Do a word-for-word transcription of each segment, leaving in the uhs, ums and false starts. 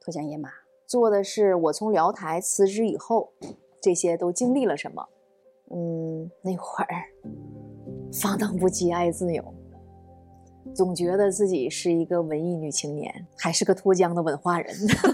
脱缰野马。 做的是我从辽台辞职以后，这些都经历了什么。嗯，那会儿放荡不羁，爱自由，总觉得自己是一个文艺女青年，还是个脱缰的文化人。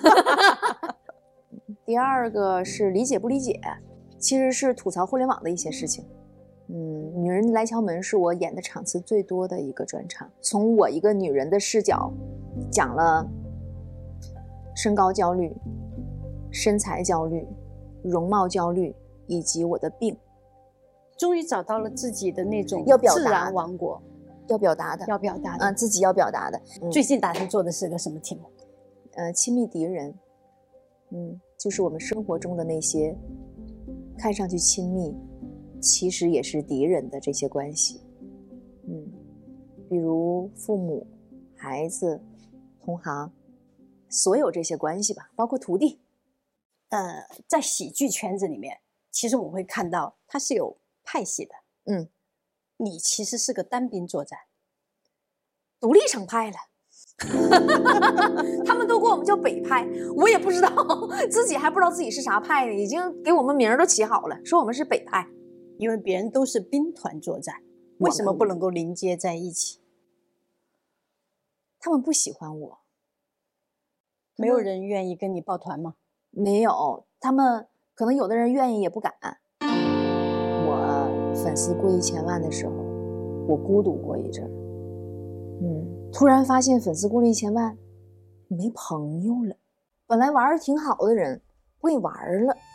第二个是理解不理解，其实是吐槽互联网的一些事情。嗯，女人来敲门是我演的场次最多的一个专场，从我一个女人的视角讲了身高焦虑、身材焦虑、容貌焦虑以及我的病。 终于找到了自己的那种要表达自然王国， 要表达的， 要表达的， 嗯，自己要表达的。 嗯、最近打算做的是个什么题目？ 呃，亲密敌人，嗯，就是我们生活中的那些看上去亲密，其实也是敌人的这些关系。嗯，比如父母、孩子、同行，所有这些关系吧，包括徒弟。 呃，在喜剧圈子里面，其实我们会看到它是有派系的。 嗯， 你其实是个单兵作战， 独立成派了。他们都管我们叫北派，我也不知道，自己还不知道自己是啥派呢，已经给我们名儿都起好了，说我们是北派。 因为别人都是兵团作战，为什么不能够临接在一起？ 他们不喜欢我。 没有人愿意跟你抱团吗？ 没有，他们可能有的人愿意也不敢。我粉丝过一千万的时候，我孤独过一阵儿。嗯，突然发现粉丝过了一千万，没朋友了。本来玩的挺好的人，不给玩了。